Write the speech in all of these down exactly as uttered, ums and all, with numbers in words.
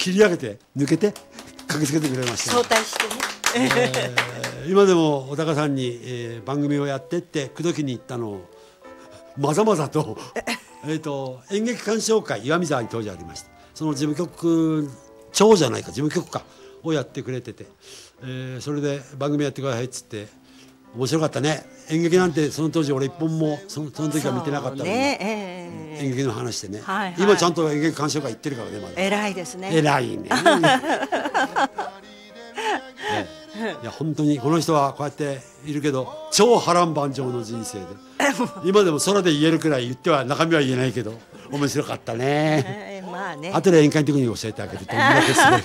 切り上げて抜けて駆けつけてくれました。 招待してね。 えー、今でも小高さんに、えー、番組をやってって口説きに行ったのをまざまざとえと演劇鑑賞会岩見沢に当時ありました。その事務局長じゃないか事務局かをやってくれてて、えー、それで番組やってくださいっつって面白かったね。演劇なんてその当時俺一本もその、その時は見てなかったのに、ねえー、演劇の話してね、はいはい、今ちゃんと演劇鑑賞会行ってるからねまだ。 偉いですね。 偉いね。ね、いや本当にこの人はこうやっているけど超波乱万丈の人生で今でも空で言えるくらい言っては中身は言えないけど面白かったね。えー、まあね後で宴会の時に教えてあげるとどんだけすごい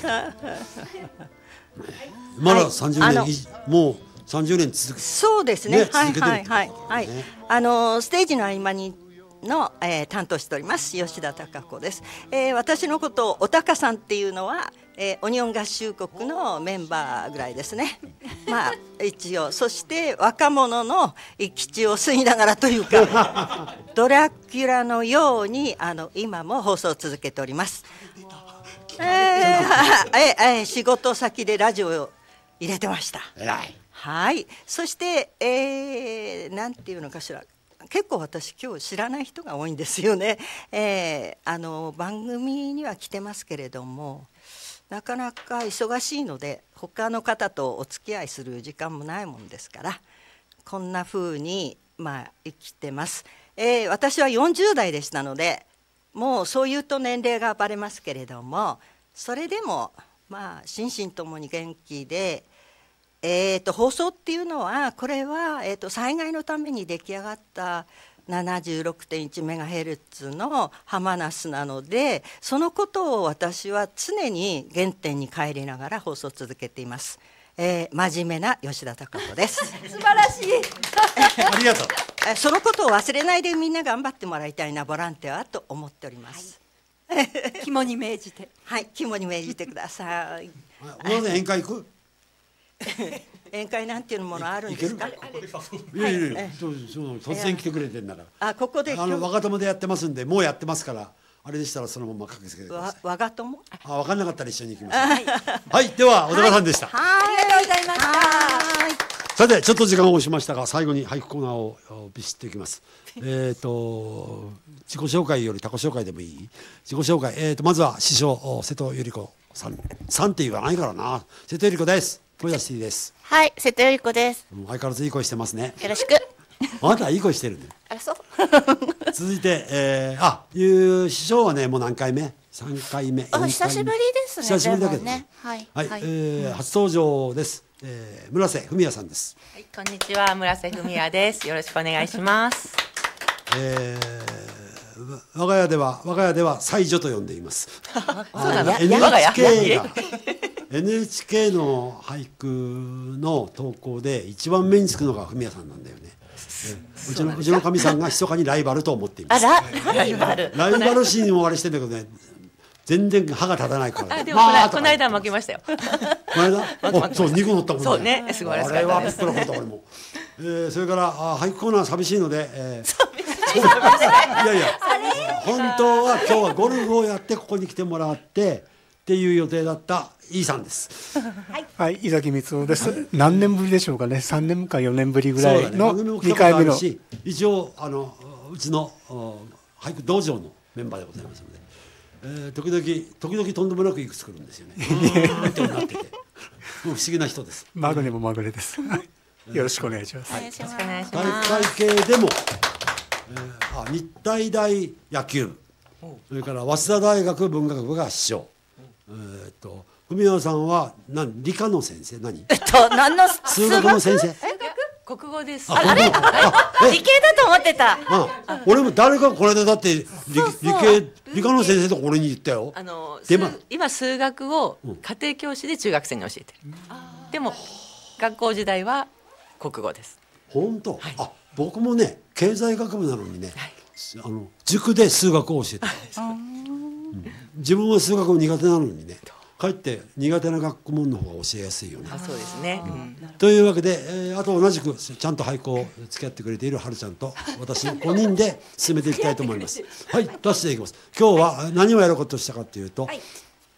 まださんじゅうねん、はい、もうさんじゅうねん続く。 そうですね。はいはいはいはい。あのステージの合間にの、えー、担当しております吉田貴子です。えー、私のことをおたかさんっていうのは、えー、オニオン合衆国のメンバーぐらいですね。まあ一応そして若者の生き血を吸いながらというかドラキュラのようにあの今も放送を続けております。えーえーえー、仕事先でラジオを入れてました。 偉い。 はい。そして、えー、なんていうのかしら。結構私今日知らない人が多いんですよね。えー、あの番組には来てますけれどもなかなか忙しいので他の方とお付き合いする時間もないもんですからこんな風にまあ生きてます。えー、私はよんじゅう代でしたのでもうそう言うと年齢がバレますけれどもそれでもまあ心身ともに元気で。えー、と放送っていうのはこれは、えー、と災害のために出来上がった ななじゅうろくてんいちメガヘルツ のハマナスなのでそのことを私は常に原点に帰りながら放送を続けています。えー、真面目な吉田貴子です。 素晴らしいありがとう。 そのことを忘れないでみんな頑張ってもらいたいなボランティアと思っております。 はい、肝に銘じてはい肝に銘じてください。 お父さん宴会行く宴会なんていうものあるんですか。いやいやいや、突然来てくれてんだから。 あ、ここであの若友でやってますんで、もうやってますから。あれでしたらそのまま駆けつけてください。 若友？ あ、分かんなかったら一緒に行きましょう。はい、では小高さんでした。 ありがとうございました。 さてちょっと時間を押しましたが、最後に俳句コーナーをビシッといきます。えっと自己紹介より他己紹介でもいい？自己紹介。えっとまずは師匠瀬戸百合子さん。さんって言わないからな。瀬戸百合子です。声出していいです。 はい、瀬戸百合子です。 相変わらずいい声してますね。 よろしく。 あなたいい声してるね。 あ、そう。 続いて、えー、あ、いう師匠はねもう何回目？三回目。 あ、久しぶりですね。 久しぶりだけどね。 はい。 はい、はい、えー、初登場です。えー、村瀬文也さんです。 はい、こんにちは、村瀬文也です。よろしくお願いします。 えー、我が家では我が家では才女と呼んでいます。 そうなの？ エヌエイチケー がエヌエイチケー の俳句の投稿で一番目につくのが文也さんなんだよね。うちのうちのかみさんが密かにライバルと思っています。 あら、ライバル。 ライバル心にもあれしてんだけどね。全然歯が立たないから。 あ、でもこのこの間負けましたよ。 この間？あ、そうにこ乗ったもんね。 そうね、すごい。 あれはびっくらこった俺も。えー、それからあ俳句コーナー寂しいので。えー、 寂しい。 いやいや。本当は今日はゴルフをやってここに来てもらってっていう予定だったイーさんです。 はい、はい、井崎光雄です。何年ぶりでしょうかね。さんねんかよねんぶりぐらいのにかいめの。 一応あのうちの俳句道場のメンバーでございますので、えー、時々時々とんでもなくいくつ来るんですよね。ってなってて、不思議な人です。 まぐれもまぐれです。よろしくお願いします。 よろしくお願いし大ます。 会系でも、えー、あ日体大野球部、それから早稲田大学文学部が師匠。えー、っと文也さんは何理科の先生何？ えっと何の数学の先生？ 国語です。 あれ？理系だと思ってた。 あ、俺も誰かこれでだって理系理科の先生とか俺に言ったよ。 あので、ま、 今数学を家庭教師で中学生に教えてる。でも学校時代は国語です。 本当？はい、あ、僕もね経済学部なのにね、はい、あの塾で数学を教えてる。自分は数学苦手なのにね、かえって苦手な学問の方が教えやすいよね。 あ、そうですね。うん、というわけで、えー、あと同じくちゃんと俳句を付き合ってくれているはるちゃんと私のごにんで進めていきたいと思います。はい、出していきます。今日は何をやろうとしたかというと、はい、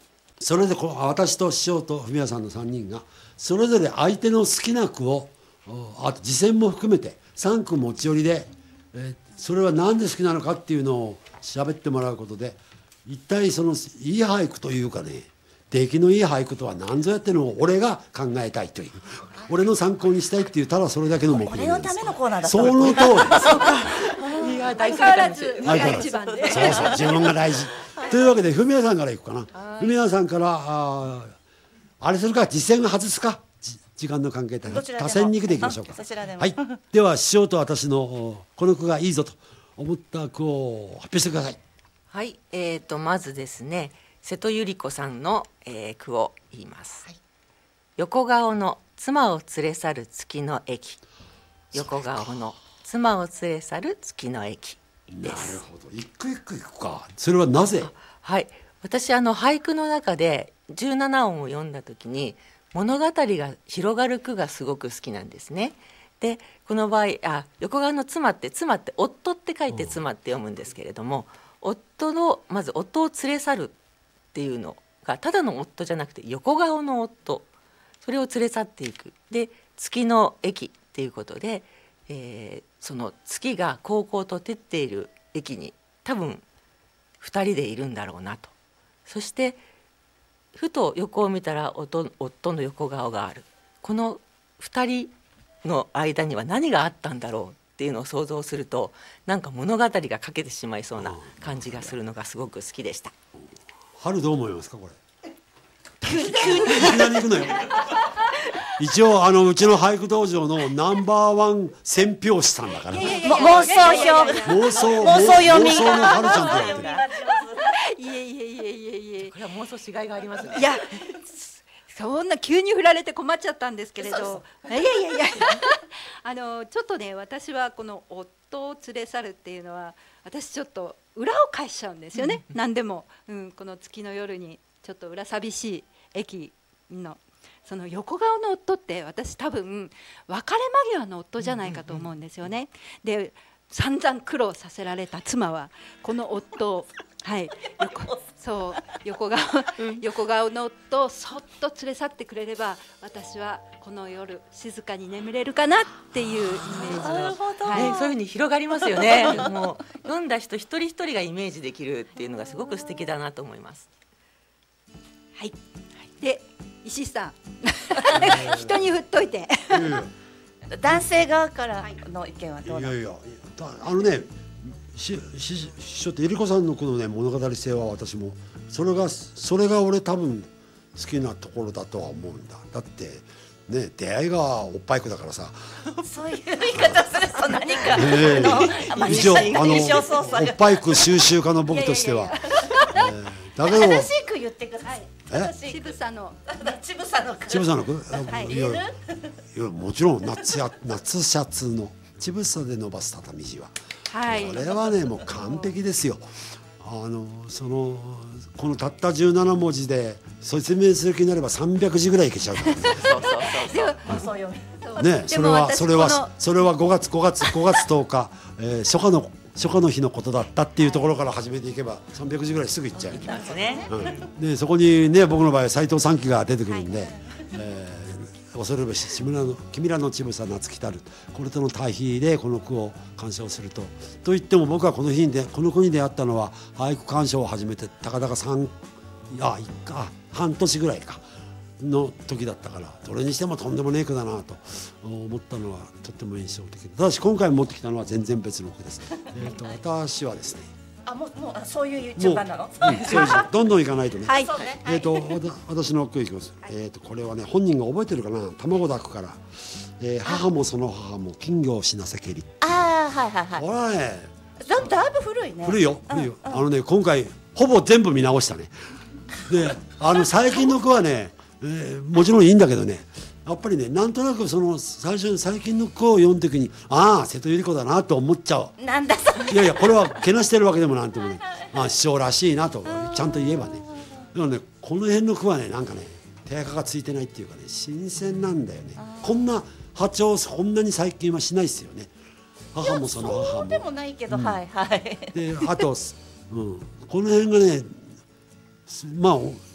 それでこう私と師匠と文也さんのさんにんがそれぞれ相手の好きな句をあと次戦も含めてさん句持ち寄りで、えー、それは何で好きなのかっていうのを喋ってもらうことで一体そのいい俳句というかね出来のいい俳句とは何ぞやっていうのを俺が考えたいという俺の参考にしたいっていうただそれだけの目標なんです。 俺のためのコーナーだったその通りです。 いや大相変わら正ず解が一番で。 そうそう自分が大事というわけで文也さんからいくかな。文也さんからああれするか実践外すか時間の関係で多選に行くでいきましょうか。はい、では師匠と私のこの句がいいぞと思った句を発表してください。 はい、えー、とまずですね瀬戸百合子さんの、えー、句を言います、はい、横顔の妻を連れ去る月の駅横顔の妻を連れ去る月の駅です。 なるほど一句一句いくか。それはなぜ？ はい私あの俳句の中でじゅうなな音を読んだ時に物語が広がる句がすごく好きなんですね。でこの場合あ横顔の妻って妻って夫って書いて妻って読むんですけれども、夫のまず夫を連れ去るっていうのがただの夫じゃなくて横顔の夫それを連れ去っていくで月の駅っていうことで、えー、その月がこうこうと照っている駅に多分ふたりでいるんだろうなと。そしてふと横を見たら 夫, 夫の横顔がある。このふたりの間には何があったんだろうっていうのを想像するとなんか物語が書けてしまいそうな感じがするのがすごく好きでした。 春どう思いますかこれ。急にいきなり行くのよ。一応あのうちの俳句道場のナンバーワン選評師さんだから。 妄想表妄想妄想読み妄想の春ちゃんって言われてる。 いえいえいえいえいえ。 これは妄想しがいがありますね。 いやそんな急に振られて困っちゃったんですけれど、いやいやいやあのちょっとね私はこの夫を連れ去るっていうのは私ちょっと裏を返しちゃうんですよね、うん、何でも、うん、この月の夜にちょっと裏寂しい駅のその横顔の夫って私多分別れ間際の夫じゃないかと思うんですよね。で散々苦労させられた妻はこの夫をはい横そう横顔横顔の夫をそっと連れ去ってくれれば私はこの夜静かに眠れるかなっていうイメージの、 なるほど、 はい、 ね、そういうふうに広がりますよね。もう読んだ人一人一人がイメージできるっていうのがすごく素敵だなと思います。 はい、で石井さん人に振っといて男性側からの意見はどうなの？ いやいやあのねしし師匠ってえりこさんのこのね物語性は私もそれがそれが俺多分好きなところだとは思うんだ。だってね出会いがおっぱいくだからさ。 そういう言い方すると何か、 えー、 の一応あのおっぱいく収集家の僕としては。だけど正しく言ってください。 え？ ちぶさのちぶさのちぶさの句、 はい、 いやいやもちろん夏や夏シャツのちぶさで伸ばす畳地は、はい、これはねもう完璧ですよ。あのそのこのたったじゅうなな文字で説明する気になればさんびゃくじぐらいいけちゃうからね。 そうそうそうそう読みね、それはそれはそれはごがつごがつごがつとおか、えー、初夏の初夏の日のことだったっていうところから始めていけばさんびゃくじぐらいすぐいっちゃう。 ね、 うん、でそこにね僕の場合は斎藤三喜が出てくるんで、はい、えー、恐るべし君らの君らのちぶさ夏来たるこれとの対比でこの句を鑑賞するとといっても僕はこの日にでこの句に出会ったのは俳句鑑賞を始めてたかだか三あいっか半年ぐらいかの時だったからどれにしてもとんでもねえ句だなと思ったのはとっても印象的で、ただし今回持ってきたのは全然別の句です。えと私はですねあもうもうそういう順番なの、 うん、そうですどんどんいかないとね、 はい、 えーと私の句いきます、はい、えーとこれはね本人が覚えてるかな。卵抱くから、えー、母もその母も金魚をしなせけり。 ああはいはいはい。 これはねだだいぶ古いね。 古いよ古いよ、うんうん、あのね今回ほぼ全部見直したね。であの最近の句はね、えー、もちろんいいんだけどねやっぱりねなんとなくその最初に最近の句を読んでいくにああ瀬戸百合子だなと思っちゃう。 なんだそれ。 いやいやこれはけなしてるわけでもなんてもねあ師匠らしいなとちゃんと言えばね。でもねこの辺の句はねなんかね手垢がついてないっていうかね新鮮なんだよね。こんな波長こんなに最近はしないですよね。母もその母もそうでもないけど、うん、はいはい。 であと、うん、この辺がねまあ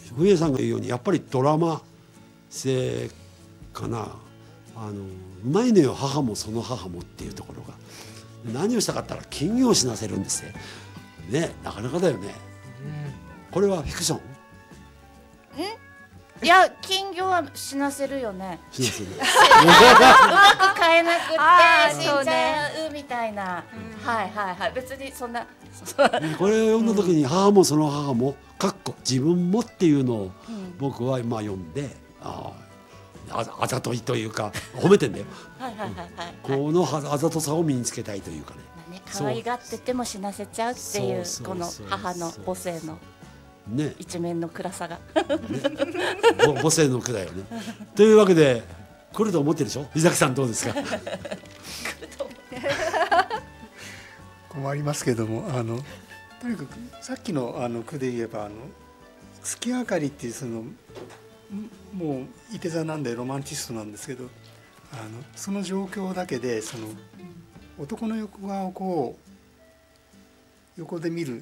文枝さんが言うようにやっぱりドラマ性かな。あのうまいのよ母もその母もっていうところが何をしたかったら金魚を死なせるんですね。なかなかだよね、うん、これはフィクション？ いや金魚は死なせるよね。 死なせる。うまく飼えなくって死んじゃうみたいな、うん、はいはいはい。別にそんなこれを読んだ時に母もその母もかっこ自分もっていうのを僕はまあ読んで、あああざといというか褒めてんだよ。 はいはいはいはい、 このあざとさを身につけたいというかね。 ね、可愛がってても死なせちゃうっていうこの母の母性の一面の暗さが、ね、 母性の句だよね。というわけで来ると思ってるでしょ。伊崎さんどうですか？ 困りますけども、あのとにかくさっきのあの句で言えばあの月明かりっていうそのもういて座なんでロマンチストなんですけど、あのその状況だけでその男の横顔をこう横で見る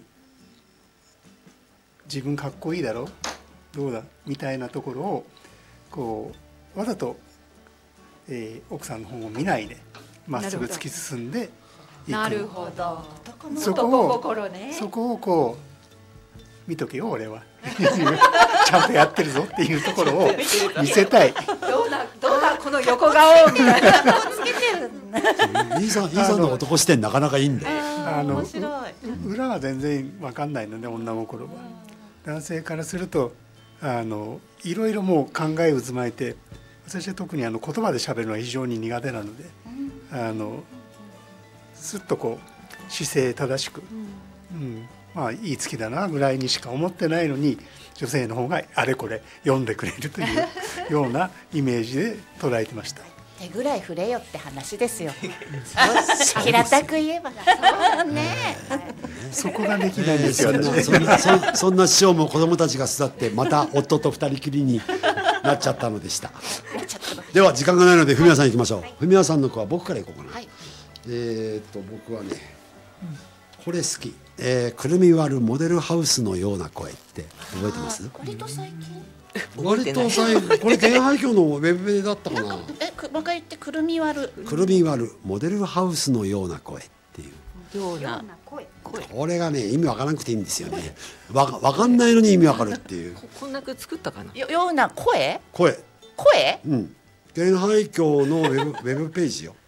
自分かっこいいだろどうだみたいなところをこうわざと、えー、奥さんの方を見ないでまっすぐ突き進んでいく。 なるほど。 そこを心ね。 そこをこう見とけよ俺はちゃんとやってるぞっていうところを見せたい。 どうだどうだこの横顔みたいなつけてるんだ。 イーさんイーさんの男視点なかなかいいんで。 あの裏は全然わかんないので女心は。男性からするとあのいろいろもう考え渦巻いて、私は特にあの言葉で喋るのは非常に苦手なので、あのすっとこう姿勢正しく、うん、まあいい月だなぐらいにしか思ってないのに、女性の方があれこれ読んでくれるというようなイメージで捉えてました。 手ぐらい触れよって話ですよ。平たく言えばそうね。 そこができないんですよ。 そんなそんなそそんな師匠も子供たちが巣立ってまた夫と二人きりになっちゃったのでした。では時間がないので文枝さん行きましょう。文枝さんの子は僕から行こうかな。はい、えっと僕はね、これ好き。えー、くるみ割るモデルハウスのような声って覚えてます？ 割と最近。 割と最近これ天廃墟のウェブだったかな。 え、もう一回言ってくるみ割る。 くるみ割るモデルハウスのような声っていう。 ような声。 これがね意味わからなくていいんですよね。わわかんないのに意味わかるっていう。 ここんな句作ったかな。 よような声？ 声。 声？ うん。天廃墟のウェブウェブページよ。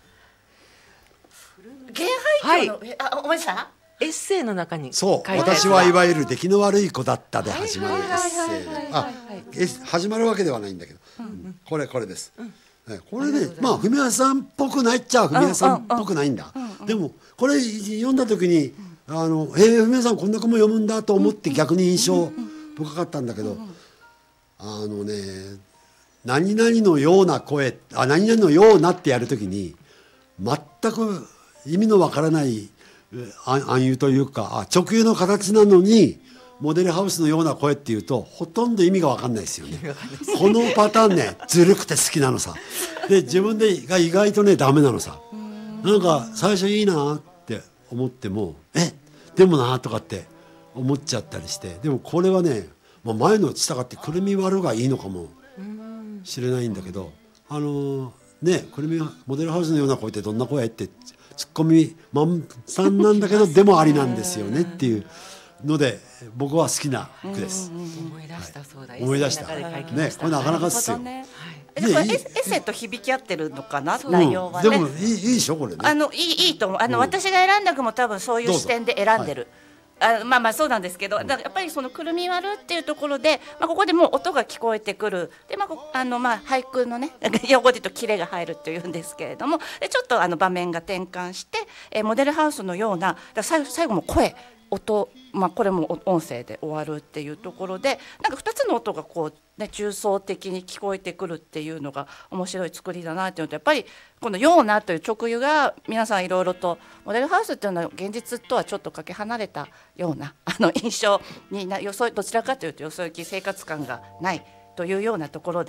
天廃墟の、はい、あ、お前さん？ エッセイの中にそう、私はいわゆる出来の悪い子だったで始まるエッセイで、あ、始まるわけではないんだけど、うん、これこれです、うん、これね、まあ文枝さんっぽくないっちゃ文枝さんっぽくないんだ、うんうんうん、でもこれ読んだ時にあのえー、文枝さんこんな子も読むんだと思って逆に印象深かったんだけど、あのね何々のような声、あ、何々のようなってやる時に全く意味のわからない暗喩というか直喩の形なのにモデルハウスのような声っていうとほとんど意味が分かんないですよね。このパターンねずるくて好きなのさ。で自分でが意外とねダメなのさ。なんか最初いいなって思ってもえでもなとかって思っちゃったりして、でもこれはね、まあ、前の従ってくるみ割るがいいのかもしれないんだけど、あのねくるみモデルハウスのような声ってどんな声ってツッコミ満載なんだけどでもありなんですよねっていうので僕は好きな句です。 思い出したそうだ。 思い出した。ね、これなかなかですよ。 ね、エッセイと響き合ってるのかな、内容はね。 でもいいいいでしょこれね。 あのいいいいと思う。あの私が選んだ句も多分そういう視点で選んでる。あまあまあそうなんですけど、だからやっぱりそのくるみ割るっていうところで、まあ、ここでもう音が聞こえてくるで、まああのまあ俳句のね用語で言うとキレが入るっていうんですけれども、でちょっとあの場面が転換して、えー、モデルハウスのようなだ最後、最後も声音、まあ、これも音声で終わるっていうところで、なんかふたつの音がこう、ね、重層的に聞こえてくるっていうのが面白い作りだなっていうのと、やっぱりこの「ような」という直喩が皆さんいろいろとモデルハウスっていうのは現実とはちょっとかけ離れたようなあの印象にな、よそどちらかというとよそ行き生活感がないというようなところで、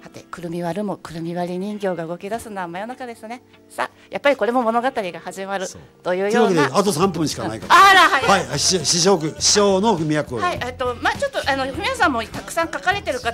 はてくるみ割るもくるみ割り人形が動き出すのは真夜中ですね。さあやっぱりこれも物語が始まるというというわけでような。 あとさんぷんしかないからあらはい、 はい、師師匠師匠の文役をはい、えっとまあちょっとあの文也さんもたくさん書かれてる方